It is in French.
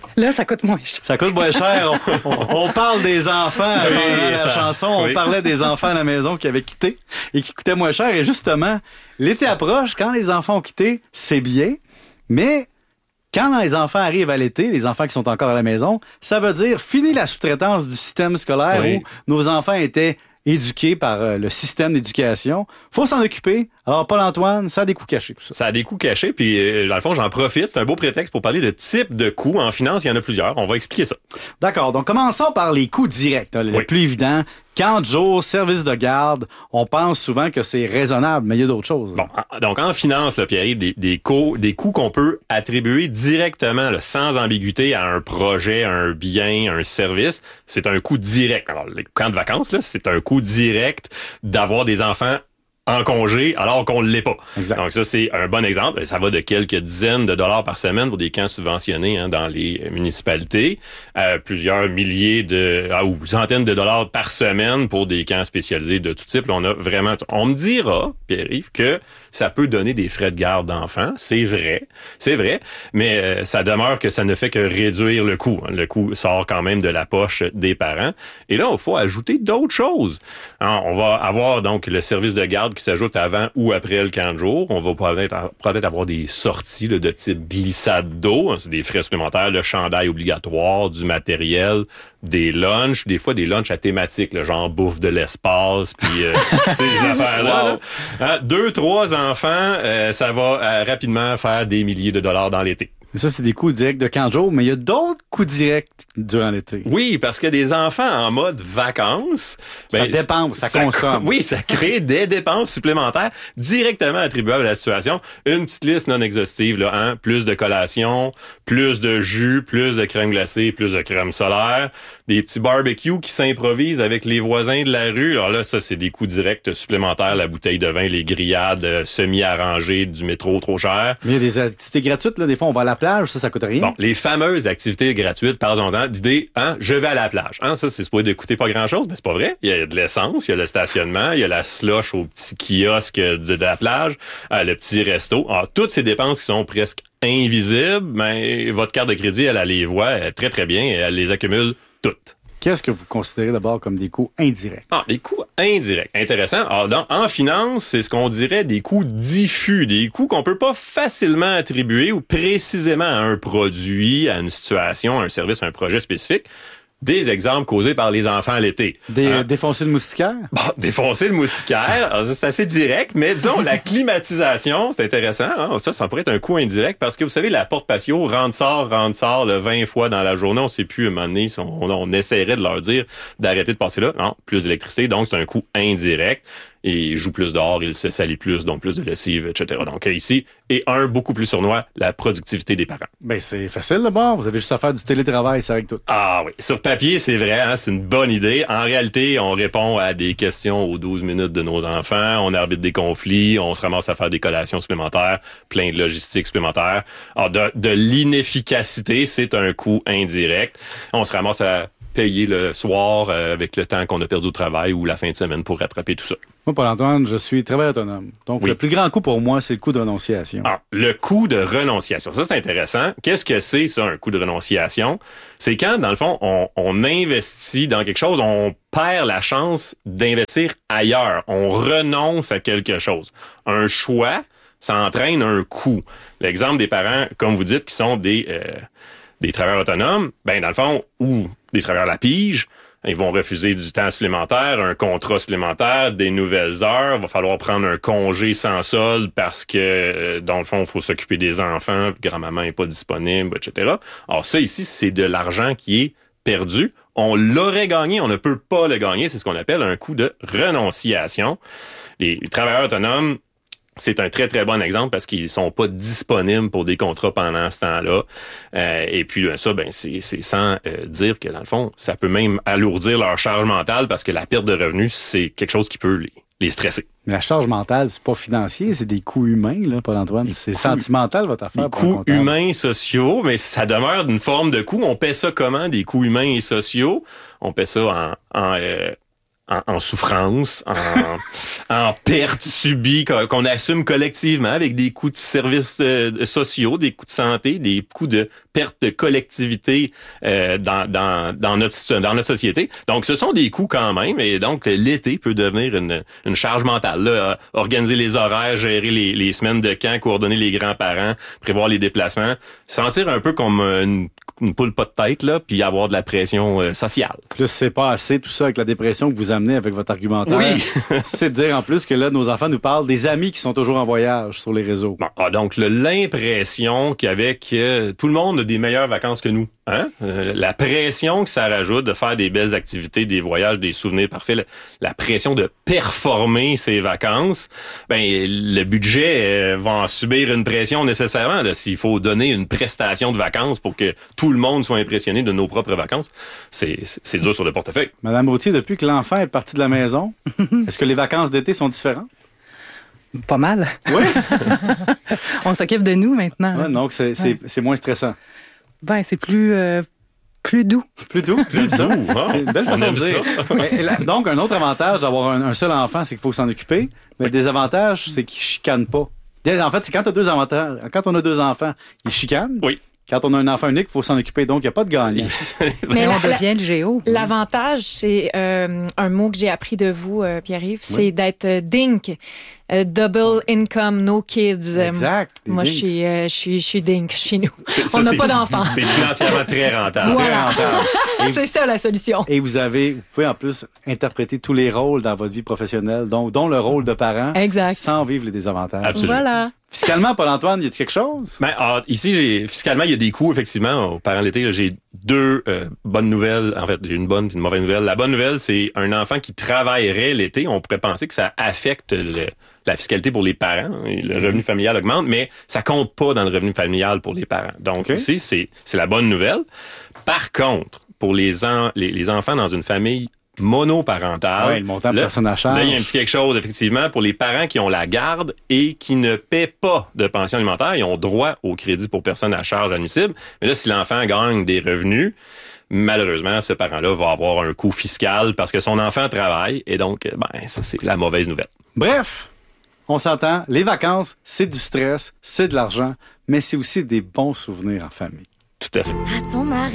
Là, ça coûte moins cher. Ça coûte moins cher. On parle des enfants pendant la chanson. On parlait des enfants à la maison qui avaient quitté et qui coûtaient moins cher. Et justement, l'été approche. Quand les enfants ont quitté, c'est bien. Mais quand les enfants arrivent à l'été, les enfants qui sont encore à la maison, ça veut dire fini la sous-traitance du système scolaire où nos enfants étaient éduqués par le système d'éducation. Faut s'en occuper. Alors, Paul-Antoine, ça a des coûts cachés, tout ça. Ça a des coûts cachés, puis dans le fond, j'en profite. C'est un beau prétexte pour parler de type de coûts. En finance, il y en a plusieurs. On va expliquer ça. D'accord. Donc, commençons par les coûts directs. Le plus évident, camp de jour, service de garde. On pense souvent que c'est raisonnable, mais il y a d'autres choses. Bon, donc en finance, là, Pierre, des coûts qu'on peut attribuer directement, là, sans ambiguïté, à un projet, à un bien, un service, c'est un coût direct. Alors, les camps de vacances, là, c'est un coût direct d'avoir des enfants en congé alors qu'on ne l'est pas. Exact. Donc ça, c'est un bon exemple. Ça va de quelques dizaines de dollars par semaine pour des camps subventionnés dans les municipalités, plusieurs milliers ou centaines de dollars par semaine pour des camps spécialisés de tout type. Là, on me dira, Pierre-Yves, que ça peut donner des frais de garde d'enfants. C'est vrai, mais ça demeure que ça ne fait que réduire le coût. Le coût sort quand même de la poche des parents. Et là, il faut ajouter d'autres choses. On va avoir donc le service de garde qui s'ajoute avant ou après le camp de jour. On va peut-être avoir des sorties là, de type glissade d'eau. C'est des frais supplémentaires, le chandail obligatoire, du matériel, des lunchs, des fois des lunchs à thématique, là, genre bouffe de l'espace, puis ces affaires-là. Wow. 2, 3 enfants, ça va rapidement faire des milliers de dollars dans l'été. Mais ça, c'est des coûts directs de camp de jour, mais il y a d'autres coûts directs durant l'été. Oui, parce que des enfants en mode vacances... Ça dépense, ça consomme. Oui, ça crée des dépenses supplémentaires directement attribuables à la situation. Une petite liste non exhaustive, là, hein? Plus de collations, plus de jus, plus de crème glacée, plus de crème solaire, des petits barbecues qui s'improvisent avec les voisins de la rue. Alors là, ça, c'est des coûts directs supplémentaires. La bouteille de vin, les grillades semi-arrangées du métro trop cher. Mais il y a des activités gratuites, là. Des fois, on va à la plage, ça coûte rien. Bon, les fameuses activités gratuites, parlons-en d'idée, je vais à la plage. Ça, c'est supposé de coûter pas grand-chose, mais c'est pas vrai. Il y a de l'essence, il y a le stationnement, il y a la slush au petit kiosque de la plage, le petit resto. Alors, toutes ces dépenses qui sont presque invisibles, mais votre carte de crédit, elle les voit très, très bien et elle les accumule toutes. Qu'est-ce que vous considérez d'abord comme des coûts indirects? Les coûts indirects. Intéressant. Alors, en finance, c'est ce qu'on dirait des coûts diffus, des coûts qu'on peut pas facilement attribuer ou précisément à un produit, à une situation, à un service, à un projet spécifique. Des exemples causés par les enfants l'été. Défoncer le moustiquaire? Bon, défoncer le moustiquaire, alors ça, c'est assez direct, mais disons, la climatisation, c'est intéressant. Ça pourrait être un coût indirect parce que vous savez, la porte patio, rentre-sort, 20 fois dans la journée, on sait plus, à un moment donné, on essaierait de leur dire d'arrêter de passer là. Non, plus d'électricité, donc c'est un coût indirect. Et il joue plus dehors, il se salit plus, donc plus de lessive, etc. Donc ici, et beaucoup plus sournois, la productivité des parents. Ben c'est facile d'abord, vous avez juste à faire du télétravail, ça avec tout. Ah oui, sur papier, c'est vrai, c'est une bonne idée. En réalité, on répond à des questions aux 12 minutes de nos enfants, on arbitre des conflits, on se ramasse à faire des collations supplémentaires, plein de logistique supplémentaire. Alors de l'inefficacité, c'est un coût indirect. On se ramasse à payer le soir avec le temps qu'on a perdu au travail ou la fin de semaine pour rattraper tout ça. Moi, Paul-Antoine, je suis travailleur autonome. Donc, le plus grand coût pour moi, c'est le coût de renonciation. Le coût de renonciation. Ça, c'est intéressant. Qu'est-ce que c'est, ça, un coût de renonciation? C'est quand, dans le fond, on investit dans quelque chose, on perd la chance d'investir ailleurs. On renonce à quelque chose. Un choix, ça entraîne un coût. L'exemple des parents, comme vous dites, qui sont des travailleurs autonomes, dans le fond, ou des travailleurs à la pige, ils vont refuser du temps supplémentaire, un contrat supplémentaire, des nouvelles heures. Il va falloir prendre un congé sans solde parce que, dans le fond, il faut s'occuper des enfants, puis grand-maman n'est pas disponible, etc. Alors ça, ici, c'est de l'argent qui est perdu. On l'aurait gagné, on ne peut pas le gagner. C'est ce qu'on appelle un coût de renonciation. Les travailleurs autonomes, c'est un très, très bon exemple parce qu'ils sont pas disponibles pour des contrats pendant ce temps-là. Et puis, ça, c'est sans dire que, dans le fond, ça peut même alourdir leur charge mentale parce que la perte de revenus, c'est quelque chose qui peut les stresser. Mais la charge mentale, c'est pas financier, c'est des coûts humains, là, Paul-Antoine. C'est sentimental, votre affaire. Des coûts humains, sociaux, mais ça demeure d'une forme de coût. On paie ça comment, des coûts humains et sociaux? On paie ça en souffrance, en perte subie qu'on assume collectivement avec des coûts de services sociaux, des coûts de santé, des coûts de perte de collectivité dans notre société. Donc, ce sont des coûts quand même, et donc l'été peut devenir une charge mentale. Là, organiser les horaires, gérer les semaines de camp, coordonner les grands-parents, prévoir les déplacements, sentir un peu comme une poule pas de tête, là, puis avoir de la pression sociale. Plus c'est pas assez tout ça avec la dépression que vous amenez avec votre argumentaire. Oui. C'est de dire en plus que là, nos enfants nous parlent des amis qui sont toujours en voyage sur les réseaux. Bon, donc l'impression qu'avec tout le monde a des meilleures vacances que nous. Hein? La pression que ça rajoute de faire des belles activités, des voyages, des souvenirs parfaits, la pression de performer ses vacances, ben le budget va en subir une pression nécessairement. Là, s'il faut donner une prestation de vacances pour que tout le monde soit impressionné de nos propres vacances, c'est dur sur le portefeuille. Madame Gauthier, depuis que l'enfant est parti de la maison, est-ce que les vacances d'été sont différentes? Pas mal. Oui. On s'occupe de nous maintenant. Ouais, donc c'est moins stressant. Ben, c'est plus doux. Plus doux, j'aime ça. C'est une belle façon de dire. Mais, donc, un autre avantage d'avoir un seul enfant, c'est qu'il faut s'en occuper. Mais le désavantage, c'est qu'il chicane pas. En fait, c'est quand on a deux enfants, ils chicanent. Oui. Quand on a un enfant unique, il faut s'en occuper. Donc, il n'y a pas de gagnant. Mais on devient le géo. L'avantage, c'est un mot que j'ai appris de vous, Pierre-Yves, c'est d'être DINK. Double income, no kids. Exact. Moi, je suis DINK chez nous. On n'a pas d'enfants. C'est financièrement très rentable. Voilà. Très rentable. C'est ça la solution. Et vous pouvez en plus interpréter tous les rôles dans votre vie professionnelle, dont le rôle de parent, exact, sans vivre les désavantages. Absolument. Voilà. Fiscalement, Paul-Antoine, y a-t-il quelque chose? Ben, ici, fiscalement, il y a des coûts, effectivement. Aux parents l'été, là, j'ai deux bonnes nouvelles. En fait, j'ai une bonne et une mauvaise nouvelle. La bonne nouvelle, c'est un enfant qui travaillerait l'été. On pourrait penser que ça affecte la fiscalité pour les parents. Et le revenu familial augmente, mais ça compte pas dans le revenu familial pour les parents. Donc, ici, c'est la bonne nouvelle. Par contre, pour les enfants dans une famille monoparentale. Oui, le montant de personne à charge. Là, il y a un petit quelque chose, effectivement, pour les parents qui ont la garde et qui ne paient pas de pension alimentaire. Ils ont droit au crédit pour personne à charge admissible. Mais là, si l'enfant gagne des revenus, malheureusement, ce parent-là va avoir un coût fiscal parce que son enfant travaille. Et donc, ça, c'est la mauvaise nouvelle. Bref, on s'entend. Les vacances, c'est du stress, c'est de l'argent, mais c'est aussi des bons souvenirs en famille. Tout à fait. À ton mari.